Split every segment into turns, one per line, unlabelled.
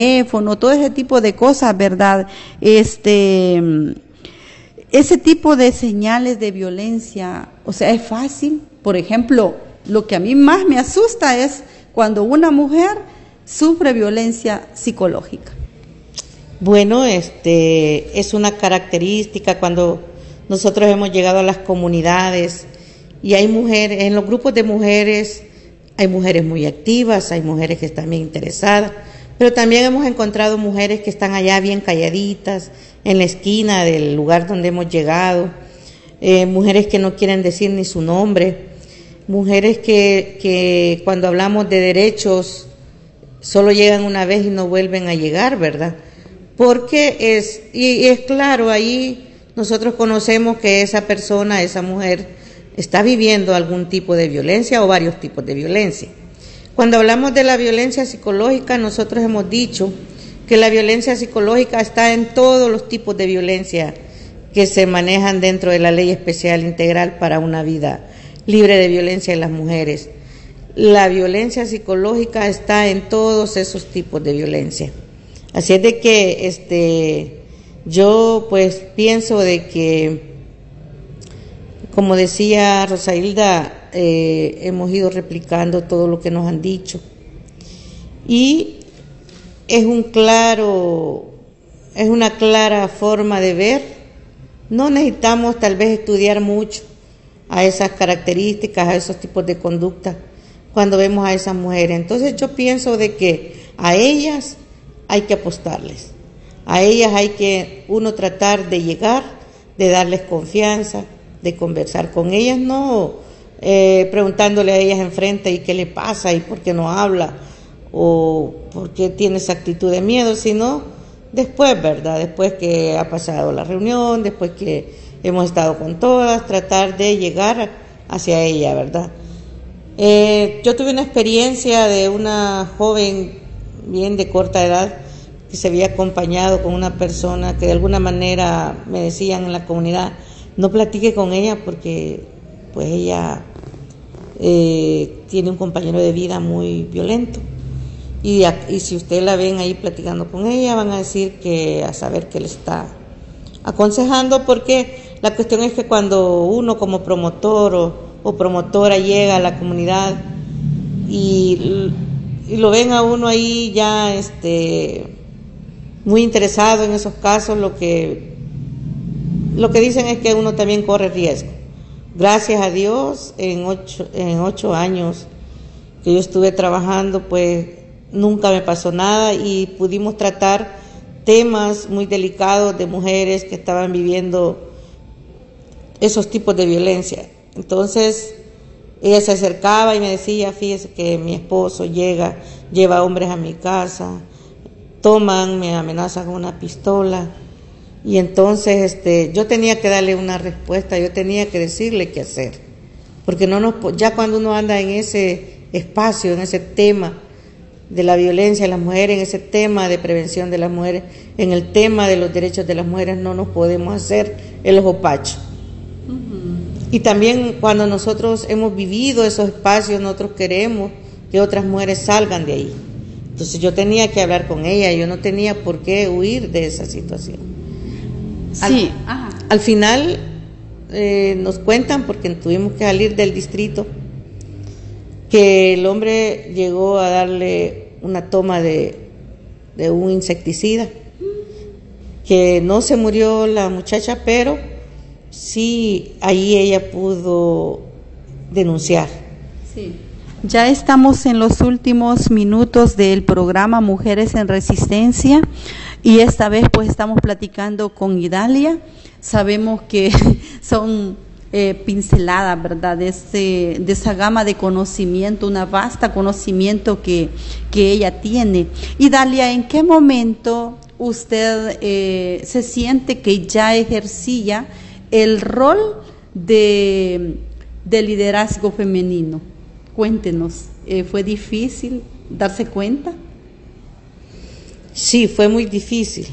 teléfono, todo ese tipo de cosas, ¿verdad? Ese tipo de señales de violencia, o sea, es fácil. Por ejemplo, lo que a mí más me asusta es cuando una mujer sufre violencia psicológica.
Bueno, es una característica cuando nosotros hemos llegado a las comunidades y hay mujeres, en los grupos de mujeres, hay mujeres muy activas, hay mujeres que están bien interesadas, pero también hemos encontrado mujeres que están allá bien calladitas, en la esquina del lugar donde hemos llegado, mujeres que no quieren decir ni su nombre, mujeres que cuando hablamos de derechos solo llegan una vez y no vuelven a llegar, ¿verdad? Porque es claro, ahí nosotros conocemos que esa persona, esa mujer, está viviendo algún tipo de violencia o varios tipos de violencia. Cuando hablamos de la violencia psicológica, nosotros hemos dicho que la violencia psicológica está en todos los tipos de violencia que se manejan dentro de la Ley Especial Integral para una vida libre de violencia en las mujeres. La violencia psicológica está en todos esos tipos de violencia. Así es de que yo pues pienso de que, como decía Rosailda, hemos ido replicando todo lo que nos han dicho y es una clara forma de ver. No necesitamos tal vez estudiar mucho a esas características, a esos tipos de conducta cuando vemos a esas mujeres. Entonces yo pienso de que a ellas hay que apostarles, a ellas hay que uno tratar de llegar, de darles confianza, de conversar con ellas, no preguntándole a ellas enfrente y qué le pasa y por qué no habla o por qué tiene esa actitud de miedo, sino después, ¿verdad? Después que ha pasado la reunión, después que hemos estado con todas, tratar de llegar hacia ella, ¿verdad? Yo tuve una experiencia de una joven bien de corta edad que se había acompañado con una persona que de alguna manera me decían en la comunidad, no platique con ella porque pues ella tiene un compañero de vida muy violento y si ustedes la ven ahí platicando con ella van a decir que a saber qué le está aconsejando, porque la cuestión es que cuando uno como promotor o promotora llega a la comunidad y lo ven a uno ahí ya muy interesado en esos casos, lo que dicen es que uno también corre riesgo. Gracias a Dios, en 8 años que yo estuve trabajando, pues nunca me pasó nada y pudimos tratar temas muy delicados de mujeres que estaban viviendo esos tipos de violencia. Entonces ella se acercaba y me decía, fíjese que mi esposo lleva hombres a mi casa, me amenazan con una pistola. Y entonces yo tenía que darle una respuesta, yo tenía que decirle qué hacer, porque ya cuando uno anda en ese espacio, en ese tema de la violencia de las mujeres, en ese tema de prevención de las mujeres, en el tema de los derechos de las mujeres, no nos podemos hacer el ojo pacho. Y también cuando nosotros hemos vivido esos espacios, nosotros queremos que otras mujeres salgan de ahí. Entonces yo tenía que hablar con ella, yo no tenía por qué huir de esa situación.
Sí.
Al final nos cuentan, porque tuvimos que salir del distrito, que el hombre llegó a darle una toma de un insecticida, que no se murió la muchacha, pero sí ahí ella pudo denunciar.
Sí. Ya estamos en los últimos minutos del programa Mujeres en Resistencia y esta vez pues estamos platicando con Idalia. Sabemos que son pinceladas, ¿verdad? De esa gama de conocimiento, una vasta conocimiento que ella tiene. Idalia, ¿en qué momento usted se siente que ya ejercía el rol de liderazgo femenino? Cuéntenos, ¿fue difícil darse cuenta?
Sí, fue muy difícil.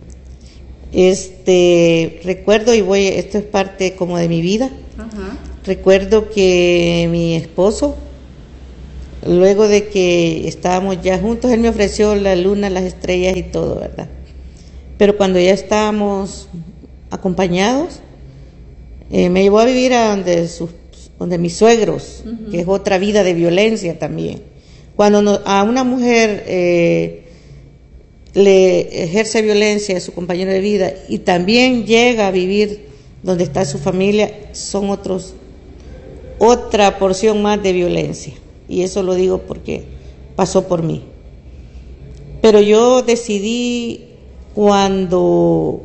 Recuerdo, esto es parte como de mi vida. Recuerdo que mi esposo, luego de que estábamos ya juntos, él me ofreció la luna, las estrellas y todo, ¿verdad? Pero cuando ya estábamos acompañados, me llevó a vivir a donde mis suegros, que es otra vida de violencia también. Cuando a una mujer le ejerce violencia a su compañero de vida y también llega a vivir donde está su familia, son otra porción más de violencia. Y eso lo digo porque pasó por mí. Pero yo decidí, cuando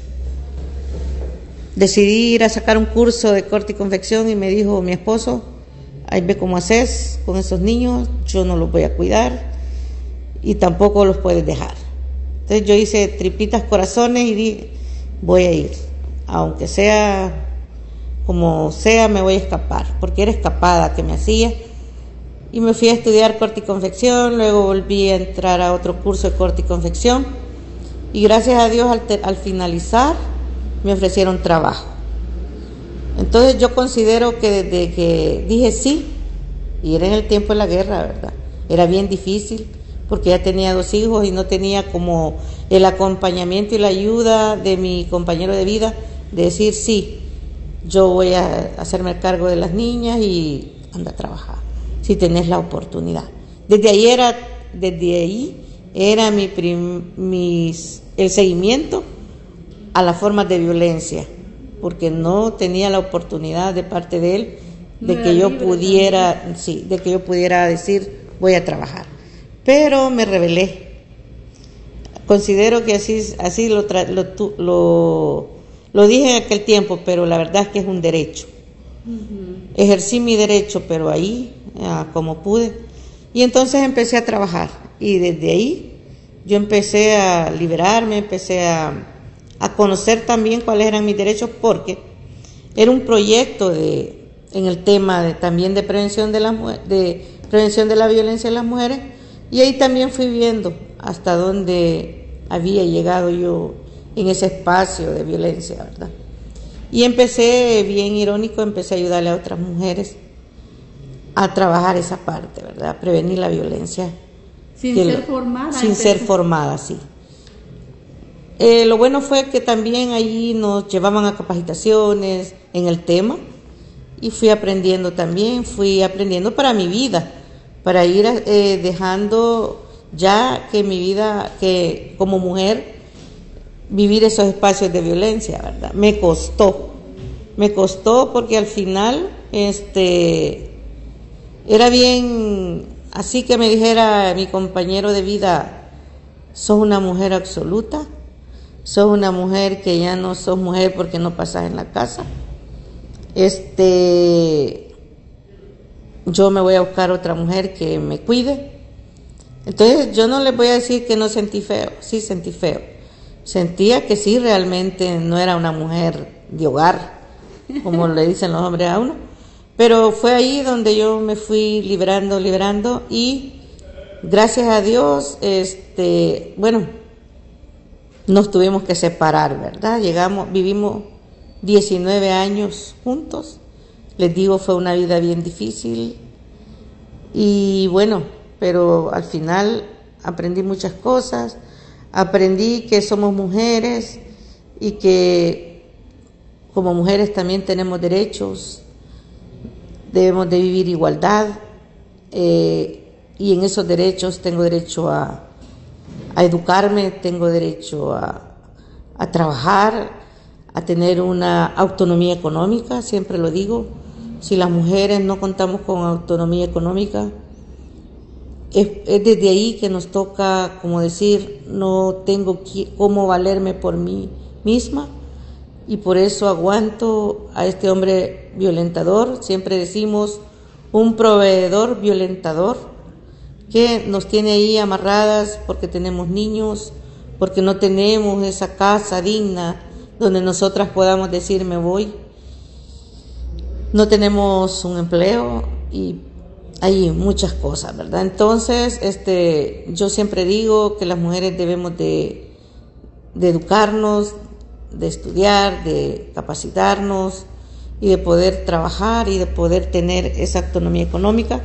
decidí ir a sacar un curso de corte y confección, y me dijo mi esposo: ahí ve cómo haces con esos niños, yo no los voy a cuidar y tampoco los puedes dejar. Entonces yo hice tripitas corazones y dije: voy a ir, aunque sea como sea, me voy a escapar, porque era escapada que me hacía. Y me fui a estudiar corte y confección, luego volví a entrar a otro curso de corte y confección, y gracias a Dios al finalizar me ofrecieron trabajo. Entonces yo considero que desde que dije sí, y era en el tiempo de la guerra, ¿verdad? Era bien difícil, porque ya tenía 2 hijos y no tenía como el acompañamiento y la ayuda de mi compañero de vida, de decir: sí, yo voy a hacerme el cargo de las niñas y anda a trabajar, si tenés la oportunidad. Desde ahí era el seguimiento a las formas de violencia, porque no tenía la oportunidad de parte de él de que yo pudiera, de que yo pudiera decir: voy a trabajar. Pero me rebelé. Considero que así lo dije en aquel tiempo, pero la verdad es que es un derecho. Ejercí mi derecho, pero ahí, como pude. Y entonces empecé a trabajar. Y desde ahí yo empecé a liberarme, empecé a conocer también cuáles eran mis derechos, porque era un proyecto en el tema también de prevención de la violencia en las mujeres, y ahí también fui viendo hasta dónde había llegado yo en ese espacio de violencia, ¿verdad? Y empecé, bien irónico, empecé a ayudarle a otras mujeres a trabajar esa parte, ¿verdad? A prevenir la violencia.
Sin ser formada.
Sin ser formada, sí. Lo bueno fue que también allí nos llevaban a capacitaciones en el tema, y fui aprendiendo para mi vida, para ir dejando ya que mi vida, que como mujer, vivir esos espacios de violencia, ¿verdad? Me costó porque al final era bien, así que me dijera mi compañero de vida: sos una mujer absoluta, sos una mujer que ya no sos mujer porque no pasas en la casa, yo me voy a buscar otra mujer que me cuide. Entonces yo no les voy a decir que no sentí feo, sí sentí feo. Sentía que sí, realmente no era una mujer de hogar, como le dicen los hombres a uno, pero fue ahí donde yo me fui liberando, y gracias a Dios, nos tuvimos que separar, ¿verdad? Vivimos 19 años juntos. Les digo, fue una vida bien difícil, y bueno, pero al final aprendí muchas cosas. Aprendí que somos mujeres y que como mujeres también tenemos derechos, debemos de vivir igualdad, y en esos derechos tengo derecho a educarme, tengo derecho a trabajar, a tener una autonomía económica. Siempre lo digo: si las mujeres no contamos con autonomía económica, es desde ahí que nos toca, como decir, no tengo cómo valerme por mí misma, y por eso aguanto a este hombre violentador. Siempre decimos un proveedor violentador, que nos tiene ahí amarradas porque tenemos niños, porque no tenemos esa casa digna donde nosotras podamos decir: me voy. No tenemos un empleo y hay muchas cosas, ¿verdad? Entonces, yo siempre digo que las mujeres debemos de educarnos, de estudiar, de capacitarnos y de poder trabajar y de poder tener esa autonomía económica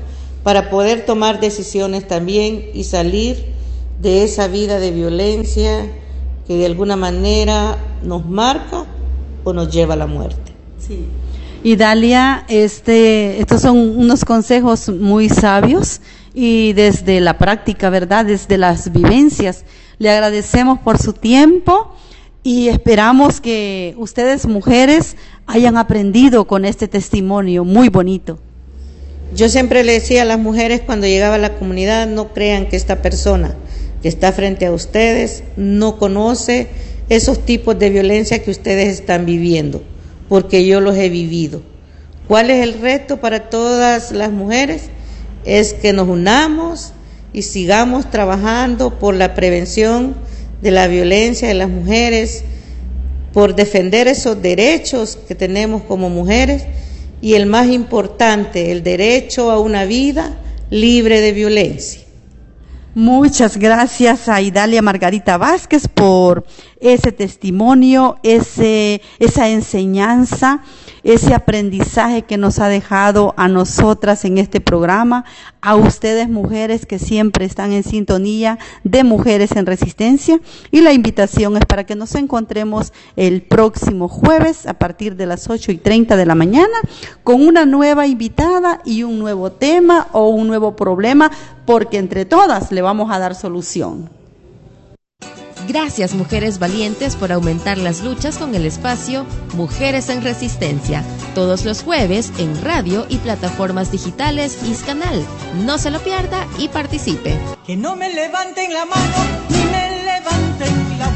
para poder tomar decisiones también y salir de esa vida de violencia que de alguna manera nos marca o nos lleva a la muerte.
Sí. Idalia, estos son unos consejos muy sabios y desde la práctica, ¿verdad? Desde las vivencias. Le agradecemos por su tiempo y esperamos que ustedes, mujeres, hayan aprendido con este testimonio muy bonito.
Yo siempre le decía a las mujeres cuando llegaba a la comunidad, no crean que esta persona que está frente a ustedes no conoce esos tipos de violencia que ustedes están viviendo, porque yo los he vivido. ¿Cuál es el reto para todas las mujeres? Es que nos unamos y sigamos trabajando por la prevención de la violencia de las mujeres, por defender esos derechos que tenemos como mujeres y el más importante, el derecho a una vida libre de violencia.
Muchas gracias a Idalia Margarita Vázquez por ese testimonio, esa enseñanza, ese aprendizaje que nos ha dejado a nosotras en este programa, a ustedes mujeres que siempre están en sintonía de Mujeres en Resistencia, y la invitación es para que nos encontremos el próximo jueves a partir de las 8:30 de la mañana con una nueva invitada y un nuevo tema o un nuevo problema, porque entre todas le vamos a dar solución.
Gracias, mujeres valientes, por aumentar las luchas con el espacio Mujeres en Resistencia, todos los jueves en radio y plataformas digitales Iscanal. No se lo pierda y participe.
Que no me levanten la mano ni me levanten la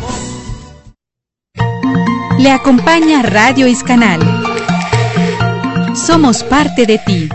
voz.
Le acompaña Radio Iscanal. Somos parte de ti.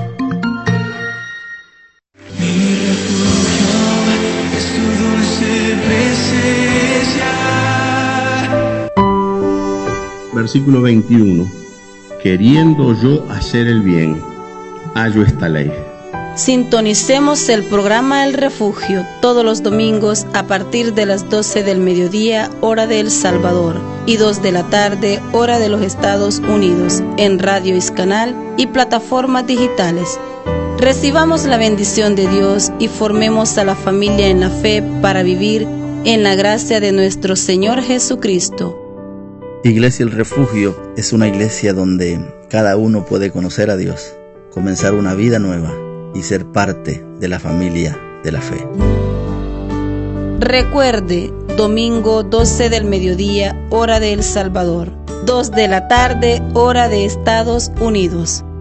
Versículo 21. Queriendo yo hacer el bien, hallo esta ley.
Sintonicemos el programa El Refugio todos los domingos a partir de las 12 del mediodía, hora de El Salvador, y 2 de la tarde, hora de los Estados Unidos, en Radio Iscanal y plataformas digitales. Recibamos la bendición de Dios y formemos a la familia en la fe para vivir en la gracia de nuestro Señor Jesucristo.
Iglesia El Refugio es una iglesia donde cada uno puede conocer a Dios, comenzar una vida nueva y ser parte de la familia de la fe.
Recuerde, domingo 12 del mediodía, hora de El Salvador, 2 de la tarde, hora de Estados Unidos.